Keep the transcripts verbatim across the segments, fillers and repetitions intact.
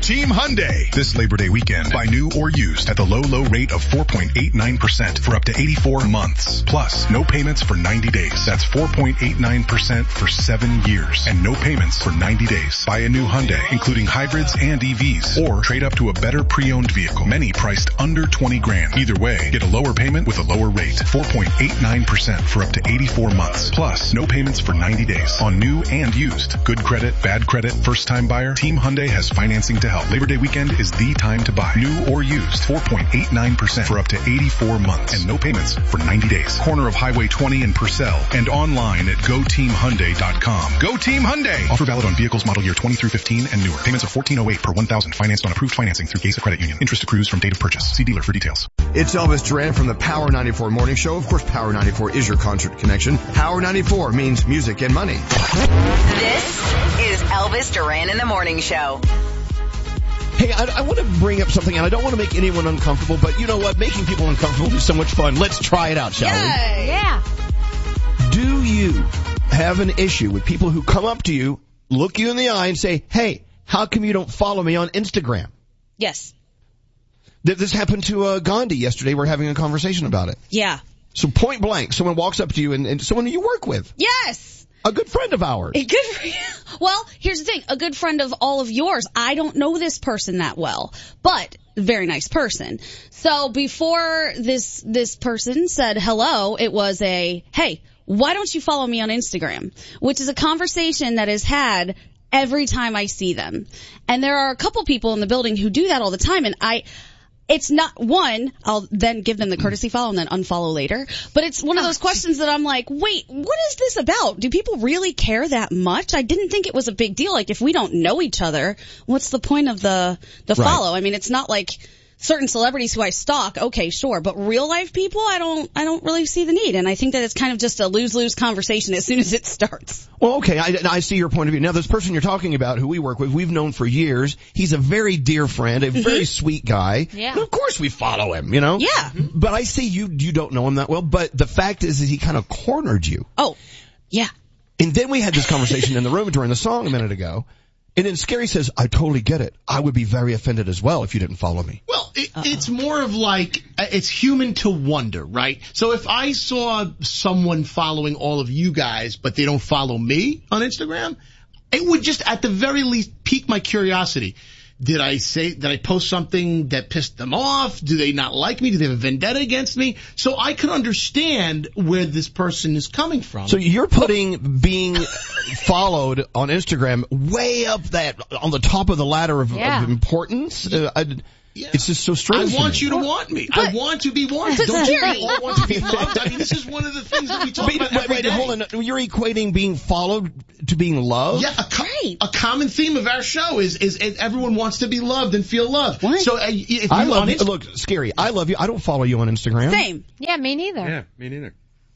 Team Hyundai. This Labor Day weekend, buy new or used at the low, low rate of four point eight nine percent for up to eighty-four months. Plus, no payments for ninety days. That's four point eight nine percent for seven years. And no payments for ninety days. Buy a new Hyundai, including hybrids and E Vs. Or trade up to a better pre-owned vehicle. Many priced under twenty grand. Either way, get a lower payment with a lower rate. four point eight nine percent for up to eighty-four months. Plus, no payments for ninety days. On new and used. Good credit, bad credit, first time buyer. Team Hyundai has financing to help. Labor Day weekend is the time to buy. New or used. four point eight nine percent for up to eighty-four months. And no payments for ninety days. Corner of Highway twenty in Purcell. And online at go team hyundai dot com. Go Team Hyundai! Offer valid on vehicles model year twenty through fifteen and newer. Payments of fourteen oh eight per one thousand financed on approved financing through Gesa Credit Union. Interest accrues from date of purchase. See dealer for details. It's Elvis Duran from the Power ninety-four Morning Show. Of course, Power ninety-four is your concert connection. Power ninety-four means music and money. This is Elvis Duran in the Morning Show. Hey, I, I want to bring up something, and I don't want to make anyone uncomfortable, but you know what? Making people uncomfortable is so much fun. Let's try it out, shall Yay. we? Yeah. Do you have an issue with people who come up to you, look you in the eye, and say, hey, how come you don't follow me on Instagram? Yes. This happened to uh, Gandhi yesterday. We're having a conversation about it. Yeah. So point blank, someone walks up to you, and, and someone you work with. Yes. A good friend of ours. A good friend. Well, here's the thing. A good friend of all of yours. I don't know this person that well, but very nice person. So before this, this person said hello, it was a, hey, why don't you follow me on Instagram? Which is a conversation that is had every time I see them. And there are a couple people in the building who do that all the time. And I, it's not one, I'll then give them the courtesy follow and then unfollow later. But it's one of those questions that I'm like, wait, what is this about? Do people really care that much? I didn't think it was a big deal. Like, if we don't know each other, what's the point of the, the Right. follow? I mean, it's not like certain celebrities who I stalk, okay, sure, but real life people, I don't, I don't really see the need. And I think that it's kind of just a lose-lose conversation as soon as it starts. Well, okay, I, I see your point of view. Now, this person you're talking about who we work with, we've known for years. He's a very dear friend, a very sweet guy. Yeah. And of course we follow him, you know? Yeah. But I see you, you don't know him that well, but the fact is that he kind of cornered you. Oh, yeah. And then we had this conversation in the room during the song a minute ago. And then Scary says, I totally get it. I would be very offended as well if you didn't follow me. Well, it, it's more of like, it's human to wonder, right? So if I saw someone following all of you guys, but they don't follow me on Instagram, it would just at the very least pique my curiosity. Did I say, did I post something that pissed them off? Do they not like me? Do they have a vendetta against me? So I can understand where this person is coming from. So you're putting being followed on Instagram way up that, on the top of the ladder of, Yeah. of importance? Uh, I, Yeah. It's just so strange. I want to me. you to want me. I want to be wanted. Don't you all want to be loved? I mean, this is one of the things that we talk Wait, about wait, every wait, day. hold on. You're equating being followed to being loved? Yeah, a, co- Right. a common theme of our show is, is is everyone wants to be loved and feel loved. What? So uh, if I you love on you. Inst- Look, Scary, I love you. I don't follow you on Instagram. Same. Yeah, me neither. Yeah, me neither.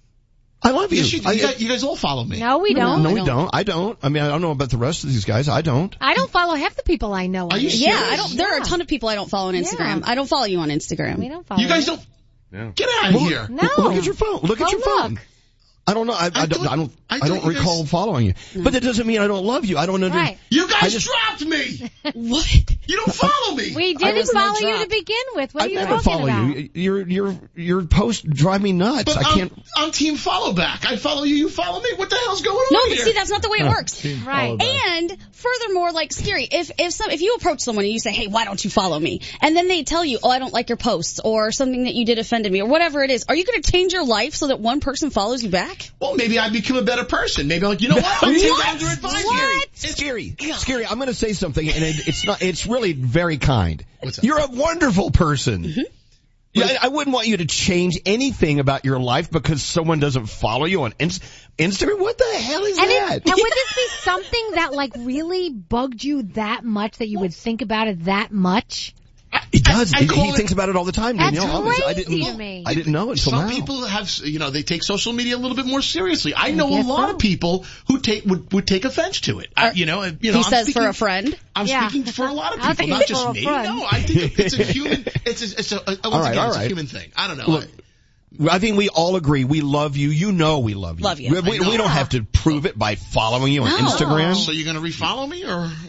I love you. yes, you, do. I, you, guys, you guys all follow me. No, we no, don't. no, I we don't. don't. I don't. I mean, I don't know about the rest of these guys. I don't. I don't follow half the people I know. Are on you Instagram. serious? Yeah, I don't, there are a Yeah. ton of people I don't follow on Instagram. Yeah. I don't follow you on Instagram. We don't follow. You guys you. don't. No. Get out of Well, here. No. Look at your phone. Look Go at your look. phone. I don't know. I, I, I don't. thought- I don't. I I, thought don't you recall guys- following you. But that doesn't mean I don't love you. I don't understand. Right. You guys I just- dropped me. What? You don't follow me. We I didn't was no follow you drop. to begin with. What I are you never talking follow about? you. Your your your posts drive me nuts. But I I'm, can't. I'm team follow back. I follow you. You follow me. What the hell's going on No, but here? see, that's not the way it works. Right. And furthermore, like Scary, if if some if you approach someone and you say, "Hey, why don't you follow me?" and then they tell you, "Oh, I don't like your posts," or something that you did offended me, or whatever it is, are you going to change your life so that one person follows you back? Well, maybe I become a better person. Maybe I'm like, you know what? I'm taking What? under advice. What? It's Scary, scary. I'm going to say something, and it, it's not. It's really very kind. What's that? You're a wonderful person. Mm-hmm. Yeah, I, I wouldn't want you to change anything about your life because someone doesn't follow you on Inst- Instagram. What the hell is And, that? it, and would this be something that like really bugged you that much that you would think about it that much? He does. I- I he call he it- thinks about it all the time, That's Danielle. Obviously, I crazy didn't. to me. I didn't know until Some now. people have, you know, they take social media a little bit more seriously. I know a guess lot so. of people who take would, would take offense to it. I, you know, you know. he I'm says speaking, for a friend. I'm Yeah. speaking for a lot of I'm people, speaking not just for a me. friend. No, I think it's a human. It's a, it's a, a once All right, again, all it's a right. human thing. I don't know. Look, I think we all agree. We love you. You know we love you. Love you. We, we, I know. we don't have to prove it by following you on No. Instagram. So you're gonna refollow me or?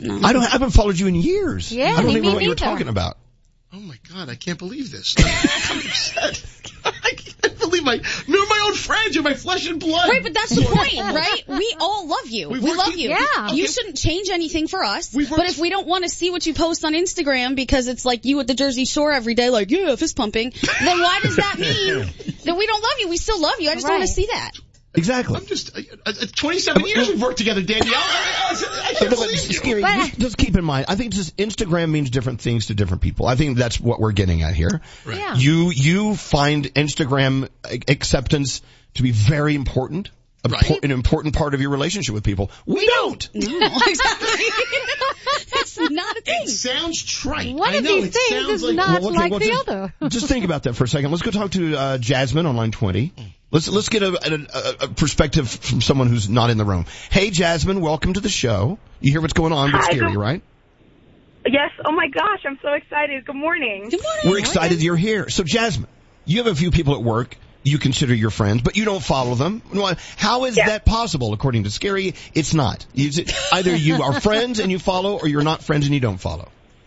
No. I don't. I haven't followed you in years. Yeah, I don't me- even know me what you were neither. talking about. Oh my God, I can't believe this. I'm upset. I can't believe my, you're my own friends, you're my flesh and blood. Right, but that's the point, right? We all love you. We've we worked love in- you. Yeah. You Okay. shouldn't change anything for us. We've worked- But if we don't want to see what you post on Instagram because it's like you at the Jersey Shore every day, like, yeah, fist pumping, then why does that mean that we don't love you? We still love you. I just don't want Right. to see that. Exactly. I'm just, uh, uh, twenty-seven years we've worked together, Danielle. I, I, I, I can't No, but believe you. Scary, But- just, just keep in mind, I think just Instagram means different things to different people. I think that's what we're getting at here. Right. Yeah. You you find Instagram acceptance to be very important, a Right. por- an important part of your relationship with people. We don't. No, exactly. That's not a thing. It sounds trite. One I of know, these it things sounds is like, not Well, okay, like well, the just, other. just think about that for a second. Let's go talk to uh, Jasmine on line twenty. Let's let's get a, a, a perspective from someone who's not in the room. Hey, Jasmine, welcome to the show. You hear what's going on with Hi, Scary, good- right? Yes. Oh my gosh, I'm so excited. Good morning. Good morning. We're excited you're here. So, Jasmine, you have a few people at work you consider your friends, but you don't follow them. How is Yeah. that possible? According to Scary, it's not. You- Either you are friends and you follow, or you're not friends and you don't follow.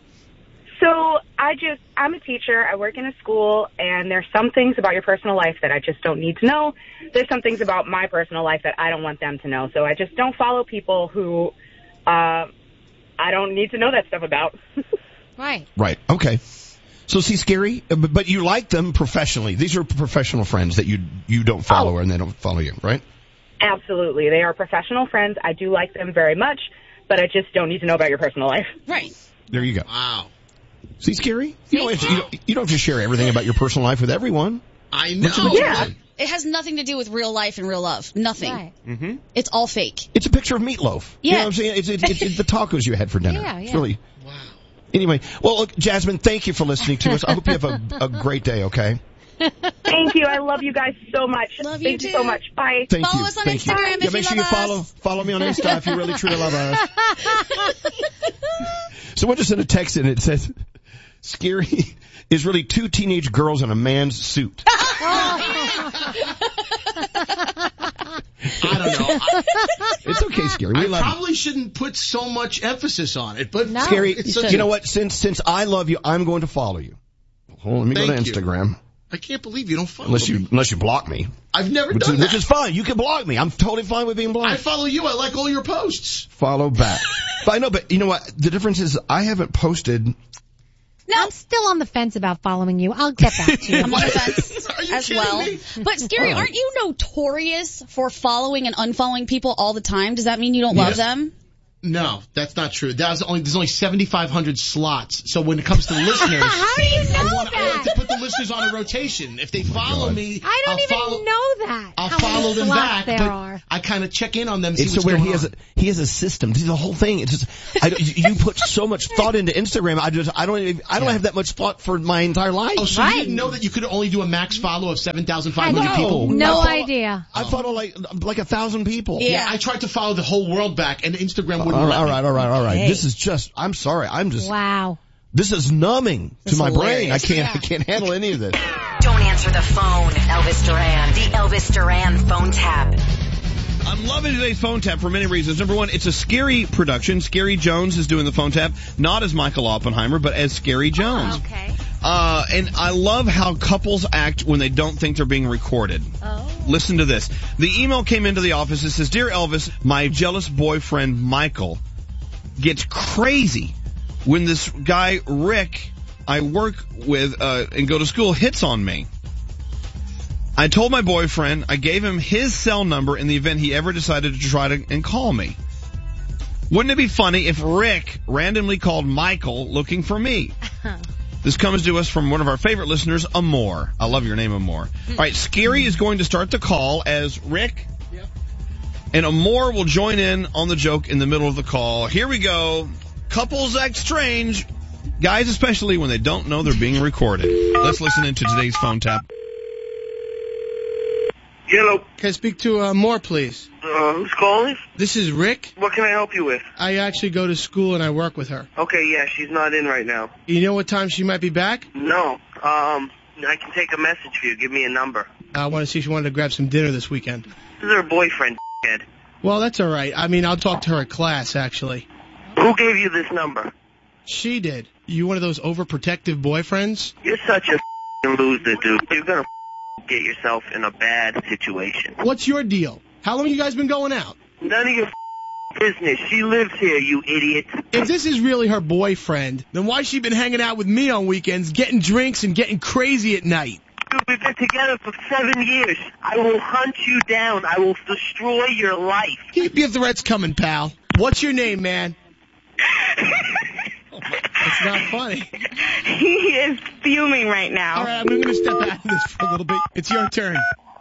So I just, I'm a teacher. I work in a school, and there's some things about your personal life that I just don't need to know. There's some things about my personal life that I don't want them to know. So I just don't follow people who uh, I don't need to know that stuff about. Right. Right. Okay. So see, Scary, uh, but but you like them professionally. These are professional friends that you you don't follow Oh. and they don't follow you, right? Absolutely. They are professional friends. I do like them very much, but I just don't need to know about your personal life. Right. There you go. wow. See, Scary, you don't, have to, you, don't, you don't have to share everything about your personal life with everyone. I know. Yeah. It has nothing to do with real life and real love. Nothing. Right. Mm-hmm. It's all fake. It's a picture of meatloaf. You know Yeah. what I'm saying? It's, it's, it's, it's the tacos you had for dinner. Yeah, It's yeah. really. Wow. Anyway, well, look, Jasmine, thank you for listening to us. I hope you have a, a great day. Okay. Thank you. I love you guys so much. Love you Thank you too. so much. Bye. Thank Follow you. us on Thank Instagram you. if Yeah, you make sure love you follow us. follow me on Insta if you really truly love us. Someone just sent a text in. It says, "Scary is really two teenage girls in a man's suit." I don't know. I, It's okay, Scary. We I love you. probably shouldn't put so much emphasis on it, but No. Scary, it's you, such know a- what? Since since I love you, I'm going to follow you. Hold on, let me go Thank to you. Instagram. I can't believe you don't follow Unless me. you unless you block me, I've never which done is, that. which is fine. You can block me. I'm totally fine with being I blocked. follow you. I like all your posts. Follow back. But I know, but you know what? The difference is I haven't posted. I'm still on the fence about following you. I'll get back to you. I'm on the fence Are you as kidding well. me? But Scary, Oh. aren't you notorious for following and unfollowing people all the time? Does that mean you don't love Yes. them? No, that's not true. That's only there's only seventy-five hundred slots. So when it comes to listeners, How do you know I want, I like to that? put the listeners on a rotation. If they follow God. me, I don't I'll even follow, know that. I'll how follow many them slots back. There but are. I kind of check in on them. See It's what's so weird. going He has on. a he has a system. See, the whole thing. It's just I, don't- you put so much thought into Instagram. I just I don't even, I don't Yeah. have that much thought for my entire life. Oh, so Right. you didn't know that you could only do a max follow of seven thousand five hundred No. people? No I follow- idea. I follow like like a thousand people. Yeah. Yeah, I tried to follow the whole world back, and Instagram wouldn't All right, let all me. right, all right, all right. Hey. This is just. I'm sorry. I'm just. Wow. This is numbing This to my is brain. I hilarious. can't. Yeah. I can't handle any of this. Don't answer the phone. Elvis Duran. The Elvis Duran phone tap. I'm loving today's phone tap for many reasons. Number one, it's a Scary production. Scary Jones is doing the phone tap, not as Michael Oppenheimer, but as Scary Jones. Okay. Uh, and I love how couples act when they don't think they're being recorded. Oh. Listen to this. The email came into the office. It says, "Dear Elvis, my jealous boyfriend Michael gets crazy when this guy Rick I work with uh, and go to school hits on me. I told my boyfriend I gave him his cell number in the event he ever decided to try to and call me. Wouldn't it be funny if Rick randomly called Michael looking for me?" This comes to us from one of our favorite listeners, Amor. I love your name, Amor. All right, Scary is going to start the call as Rick. Yep. And Amor will join in on the joke in the middle of the call. Here we go. Couples act strange. Guys, especially when they don't know they're being recorded. Let's listen into today's phone tap. Hello. Can I speak to uh, Moore, please? Uh, who's calling? This is Rick. What can I help you with? I actually go to school and I work with her. Okay, yeah, she's not in right now. You know what time she might be back? No. Um, I can take a message for you. Give me a number. I want to see if she wanted to grab some dinner this weekend. This is her boyfriend, kid. Well, that's all right. I mean, I'll talk to her at class, actually. Who gave you this number? She did. You one of those overprotective boyfriends? You're such a f***ing loser, dude. You're gonna f***ing get yourself in a bad situation. What's your deal? How long you guys been going out? None of your f***ing business. She lives here, you idiot. If this is really her boyfriend, then why's she been hanging out with me on weekends, getting drinks and getting crazy at night? Dude, we've been together for seven years. I will hunt you down. I will destroy your life. Keep your threats coming, pal. What's your name, man? It's not funny. He is fuming right now. All right, I'm going to step out of this for a little bit. It's your turn.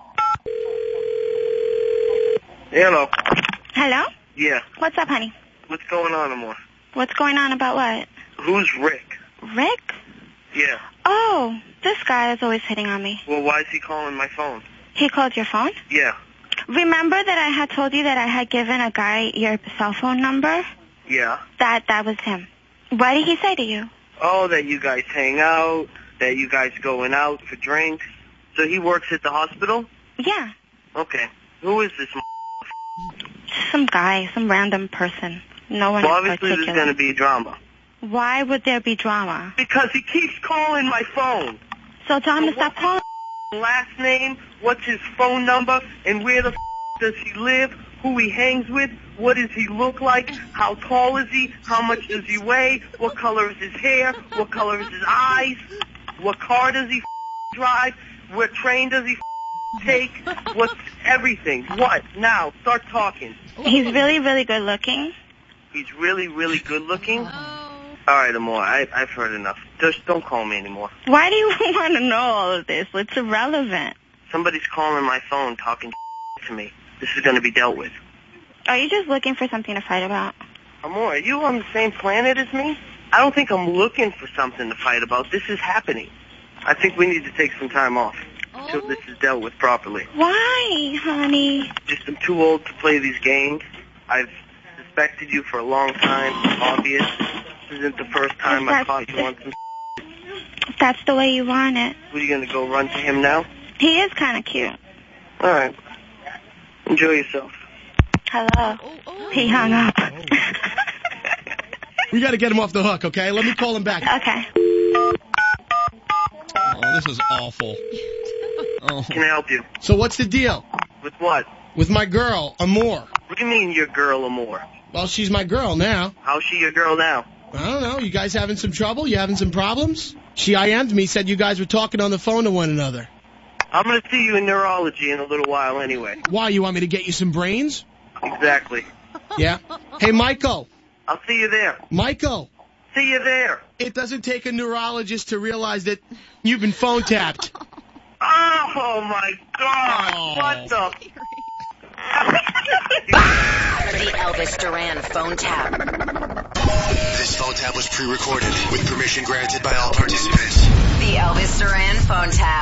Hello. Hello? Yeah. What's up, honey? What's going on, Amor? What's going on about what? Who's Rick? Rick? Yeah. Oh, this guy is always hitting on me. Well, why is he calling my phone? He called your phone? Yeah. Remember that I had told you that I had given a guy your cell phone number? Yeah. That that was him. What did he say to you? Oh, that you guys hang out, that you guys going out for drinks. So he works at the hospital? Yeah. Okay. Who is this m***? Some guy, some random person. No one Well, in obviously particular. there's going to be drama. Why would there be drama? Because he keeps calling my phone. So tell him So to stop calling. Last name, what's his phone number, and where the f*** does he live, who he hangs with, what does he look like, how tall is he, how much does he weigh, what color is his hair, what color is his eyes, what car does he f*** drive, what train does he f*** take, what's everything, what, now, start talking. He's really, really good looking. He's really, really good looking? All right, Amor, I, I've heard enough. Just don't call me anymore. Why do you want to know all of this? It's irrelevant. Somebody's calling my phone talking to me. This is going to be dealt with. Are you just looking for something to fight about? Amor, are you on the same planet as me? I don't think I'm looking for something to fight about. This is happening. I think we need to take some time off until this is dealt with properly. Why, honey? Just I'm too old to play these games. I've suspected you for a long time. Obvious. This isn't the first time I caught you on some. That's the way you want it. What, are you going to go run to him now? He is kind of cute. All right. Enjoy yourself. Hello. He hung up. We got to get him off the hook, okay? Let me call him back. Okay. Oh, this is awful. Oh. Can I help you? So what's the deal? With what? With my girl, Amor. What do you mean your girl, Amor? Well, she's my girl now. How's she your girl now? I don't know. You guys having some trouble? You having some problems? She I M'd me, said you guys were talking on the phone to one another. I'm going to see you in neurology in a little while anyway. Why, you want me to get you some brains? Exactly. Yeah? Hey, Michael. I'll see you there. Michael. See you there. It doesn't take a neurologist to realize that you've been phone tapped. Oh, my God. Oh. What the... The Elvis Duran phone tap. This phone tap was pre-recorded with permission granted by all participants. The Elvis Duran phone tap.